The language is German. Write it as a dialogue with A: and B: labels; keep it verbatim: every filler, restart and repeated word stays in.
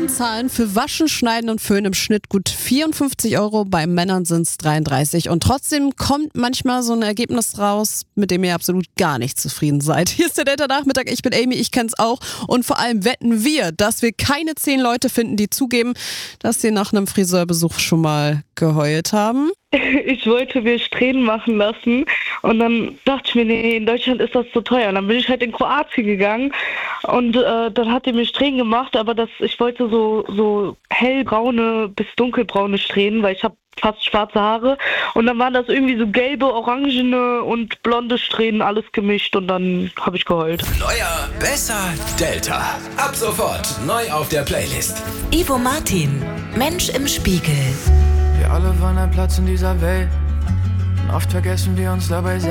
A: Frauen zahlen für Waschen, Schneiden und Föhn im Schnitt gut vierundfünfzig Euro, bei Männern sind es dreiunddreißig. Und trotzdem kommt manchmal so ein Ergebnis raus, mit dem ihr absolut gar nicht zufrieden seid. Hier ist der Delta-Nachmittag, ich bin Amy, ich kenn's auch. Und vor allem wetten wir, dass wir keine zehn Leute finden, die zugeben, dass sie nach einem Friseurbesuch schon mal geheult haben.
B: Ich wollte mir Strähnen machen lassen und dann dachte ich mir, nee, in Deutschland ist das zu teuer. Und dann bin ich halt in Kroatien gegangen und äh, dann hat die mir Strähnen gemacht, aber das, ich wollte so, so hellbraune bis dunkelbraune Strähnen, weil ich habe fast schwarze Haare und dann waren das irgendwie so gelbe, orangene und blonde Strähnen, alles gemischt und dann habe ich geheult.
C: Neuer, besser, Delta. Ab sofort neu auf der Playlist.
D: Ivo Martin, Mensch im Spiegel.
E: Wir alle wollen einen Platz in dieser Welt und oft vergessen wir uns dabei selbst.